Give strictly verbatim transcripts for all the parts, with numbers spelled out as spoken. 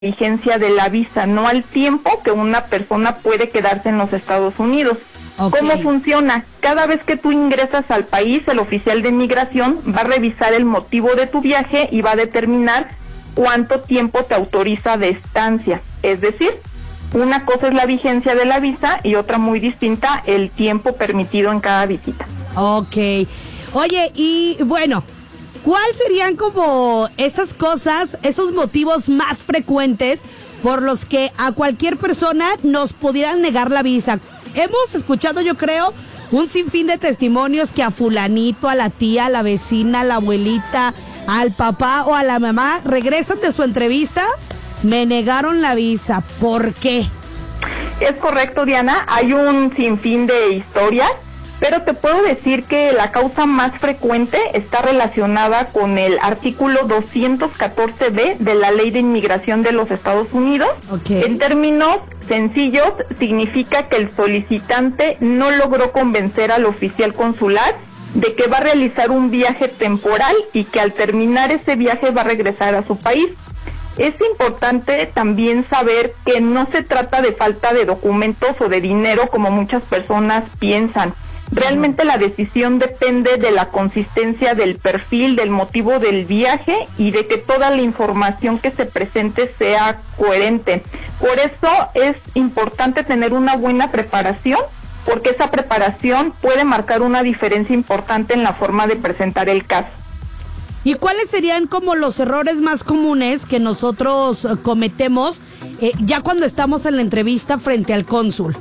vigencia de la visa, no al tiempo que una persona puede quedarse en los Estados Unidos. Okay. ¿Cómo funciona? Cada vez que tú ingresas al país, el oficial de migración va a revisar el motivo de tu viaje y va a determinar cuánto tiempo te autoriza de estancia. Es decir, una cosa es la vigencia de la visa y otra muy distinta, el tiempo permitido en cada visita. Ok. Oye, y bueno, ¿cuáles serían como esas cosas, esos motivos más frecuentes por los que a cualquier persona nos pudieran negar la visa? Hemos escuchado, yo creo, un sinfín de testimonios que a fulanito, a la tía, a la vecina, a la abuelita, al papá o a la mamá regresan de su entrevista, me negaron la visa. ¿Por qué? Es correcto, Diana, hay un sinfín de historias, pero te puedo decir que la causa más frecuente está relacionada con el artículo doscientos catorce B de la Ley de Inmigración de los Estados Unidos. Okay. En términos sencillos, significa que el solicitante no logró convencer al oficial consular de que va a realizar un viaje temporal y que al terminar ese viaje va a regresar a su país. Es importante también saber que no se trata de falta de documentos o de dinero como muchas personas piensan. Realmente la decisión depende de la consistencia del perfil, del motivo del viaje y de que toda la información que se presente sea coherente. Por eso es importante tener una buena preparación, porque esa preparación puede marcar una diferencia importante en la forma de presentar el caso. ¿Y cuáles serían como los errores más comunes que nosotros cometemos eh, ya cuando estamos en la entrevista frente al cónsul?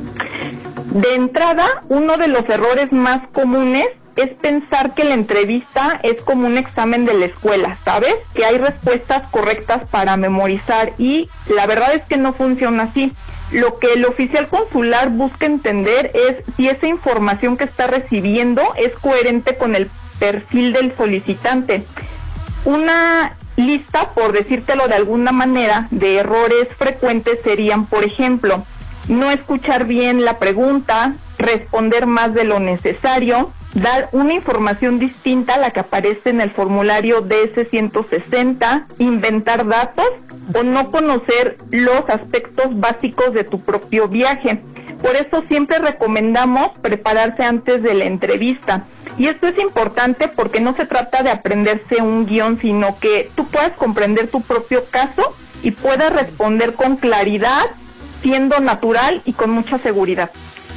De entrada, uno de los errores más comunes es pensar que la entrevista es como un examen de la escuela, ¿sabes? Que hay respuestas correctas para memorizar y la verdad es que no funciona así. Lo que el oficial consular busca entender es si esa información que está recibiendo es coherente con el perfil del solicitante. Una lista, por decírtelo de alguna manera, de errores frecuentes serían, por ejemplo, no escuchar bien la pregunta, responder más de lo necesario, dar una información distinta a la que aparece en el formulario D S ciento sesenta, inventar datos o no conocer los aspectos básicos de tu propio viaje. Por eso siempre recomendamos prepararse antes de la entrevista. Y esto es importante porque no se trata de aprenderse un guión, sino que tú puedas comprender tu propio caso y puedas responder con claridad, siendo natural y con mucha seguridad.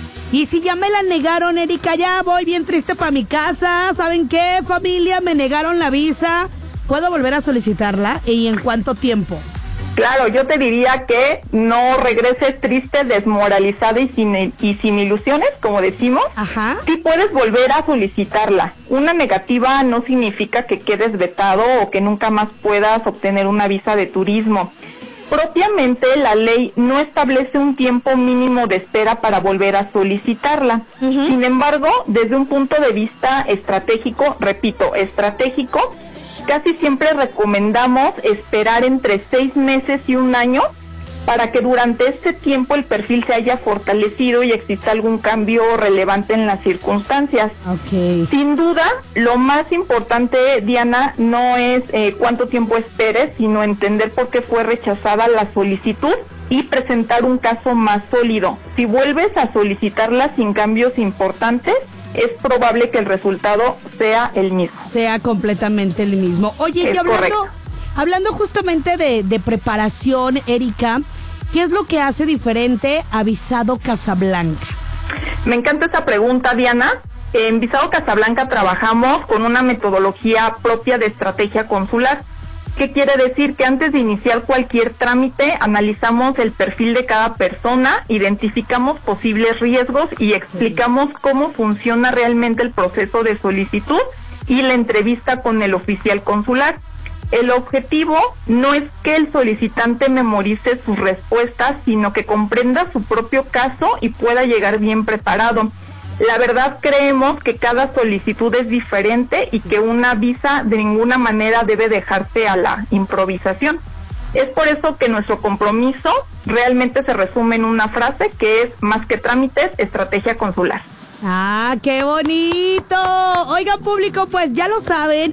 Y si ya me la negaron, Erika, ya voy bien triste para mi casa, ¿saben qué, familia? Me negaron la visa, ¿puedo volver a solicitarla? ¿Y en cuánto tiempo? Claro, yo te diría que no regreses triste, desmoralizada y sin, y sin ilusiones, como decimos. Ajá. Sí puedes volver a solicitarla. Una negativa no significa que quedes vetado o que nunca más puedas obtener una visa de turismo. Propiamente la ley no establece un tiempo mínimo de espera para volver a solicitarla. Uh-huh. Sin embargo, desde un punto de vista estratégico, repito, estratégico, casi siempre recomendamos esperar entre seis meses y un año para que durante este tiempo el perfil se haya fortalecido y exista algún cambio relevante en las circunstancias. Okay. Sin duda, lo más importante, Diana, no es eh, cuánto tiempo esperes, sino entender por qué fue rechazada la solicitud y presentar un caso más sólido. Si vuelves a solicitarla sin cambios importantes, es probable que el resultado sea el mismo. Sea completamente el mismo. Oye, es y hablando, correcto. hablando justamente de, de preparación, Erika, ¿qué es lo que hace diferente a Visado Casablanca? Me encanta esa pregunta, Diana. En Visado Casablanca trabajamos con una metodología propia de estrategia consular. ¿Qué quiere decir? Que antes de iniciar cualquier trámite, analizamos el perfil de cada persona, identificamos posibles riesgos y explicamos cómo funciona realmente el proceso de solicitud y la entrevista con el oficial consular. El objetivo no es que el solicitante memorice sus respuestas, sino que comprenda su propio caso y pueda llegar bien preparado. La verdad, creemos que cada solicitud es diferente y que una visa de ninguna manera debe dejarse a la improvisación. Es por eso que nuestro compromiso realmente se resume en una frase que es: más que trámites, estrategia consular. ¡Ah, qué bonito! Oigan, público, pues ya lo saben.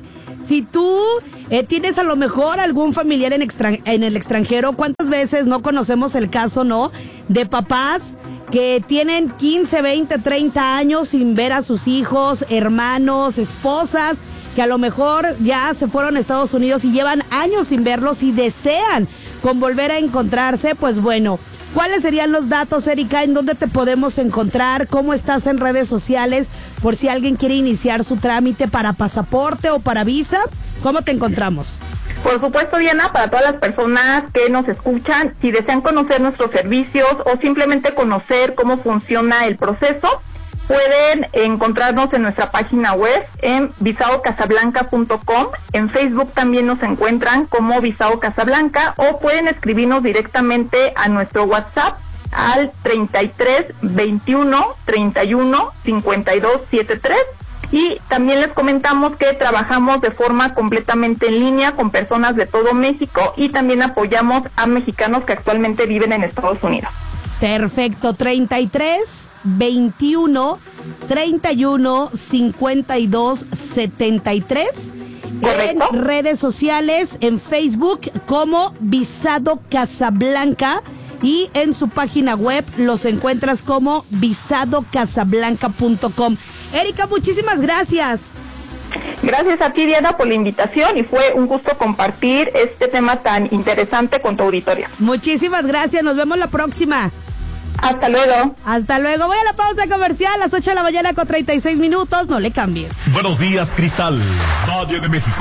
Si tú eh, tienes a lo mejor algún familiar en, extran- en el extranjero, ¿cuántas veces no conocemos el caso, no? De papás que tienen quince, veinte, treinta años sin ver a sus hijos, hermanos, esposas, que a lo mejor ya se fueron a Estados Unidos y llevan años sin verlos y desean con volver a encontrarse. Pues bueno, ¿cuáles serían los datos, Erika? ¿En dónde te podemos encontrar? ¿Cómo estás en redes sociales? Por si alguien quiere iniciar su trámite para pasaporte o para visa, ¿cómo te encontramos? Por supuesto, Diana, para todas las personas que nos escuchan, si desean conocer nuestros servicios o simplemente conocer cómo funciona el proceso, pueden encontrarnos en nuestra página web en visado casablanca punto com. En Facebook también nos encuentran como Visado Casablanca, o pueden escribirnos directamente a nuestro WhatsApp al treinta y tres, veintiuno, treinta y uno, cincuenta y dos, setenta y tres. Y también les comentamos que trabajamos de forma completamente en línea con personas de todo México, y también apoyamos a mexicanos que actualmente viven en Estados Unidos. Perfecto, treinta y tres, veintiuno, treinta y uno, cincuenta y dos, setenta y tres. ¿Correcto? En redes sociales, en Facebook como Visado Casablanca, y en su página web los encuentras como visado casablanca punto com. Erika, muchísimas gracias. Gracias a ti, Diana, por la invitación, y fue un gusto compartir este tema tan interesante con tu auditorio. Muchísimas gracias, nos vemos la próxima. Hasta luego. Hasta luego. Voy a la pausa comercial a las ocho de la mañana con treinta y seis minutos. No le cambies. Buenos días, Cristal, Valle de México.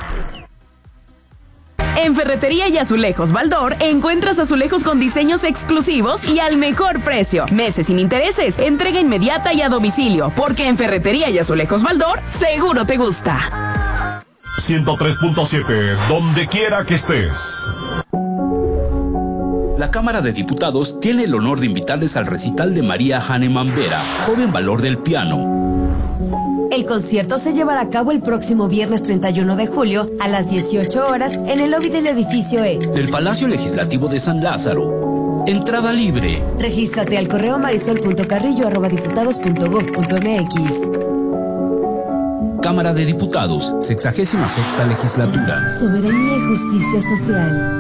En Ferretería y Azulejos Baldor encuentras azulejos con diseños exclusivos y al mejor precio. Meses sin intereses, entrega inmediata y a domicilio, porque en Ferretería y Azulejos Baldor seguro te gusta. ciento tres punto siete, donde quiera que estés. La Cámara de Diputados tiene el honor de invitarles al recital de María Hahnemann Vera, joven valor del piano. El concierto se llevará a cabo el próximo viernes treinta y uno de julio a las dieciocho horas en el lobby del edificio E del Palacio Legislativo de San Lázaro. Entrada libre. Regístrate al correo marisol punto carrillo arroba diputados punto gob punto mx. Cámara de Diputados, sexagésima sexta legislatura. Soberanía y justicia social.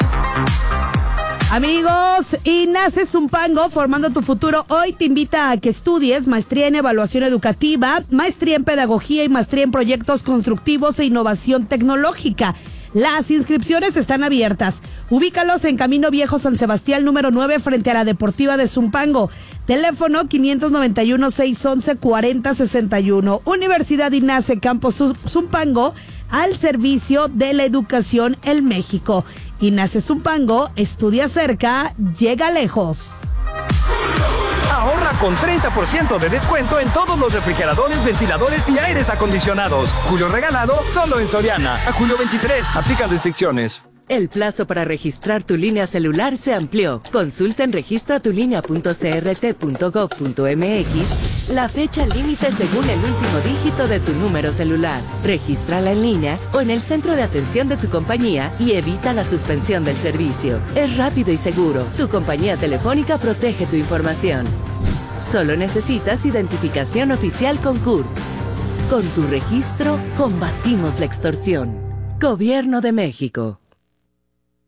Amigos, y nace Zumpango, formando tu futuro. Hoy te invita a que estudies maestría en evaluación educativa, maestría en pedagogía y maestría en proyectos constructivos e innovación tecnológica. Las inscripciones están abiertas. Ubícalos en Camino Viejo San Sebastián número nueve, frente a la Deportiva de Zumpango. Teléfono quinientos noventa y uno, seiscientos once, cuarenta sesenta y uno. Universidad INACE Campus Zumpango, al servicio de la educación en México. INACE Zumpango, estudia cerca, llega lejos. Ahorra con treinta por ciento de descuento en todos los refrigeradores, ventiladores y aires acondicionados. Julio regalado solo en Soriana. A julio veintitrés. Aplican restricciones. El plazo para registrar tu línea celular se amplió. Consulta en registra tu línea punto c r t punto gob punto m x la fecha límite según el último dígito de tu número celular. Regístrala en línea o en el centro de atención de tu compañía y evita la suspensión del servicio. Es rápido y seguro. Tu compañía telefónica protege tu información. Solo necesitas identificación oficial con C U R. Con tu registro, combatimos la extorsión. Gobierno de México.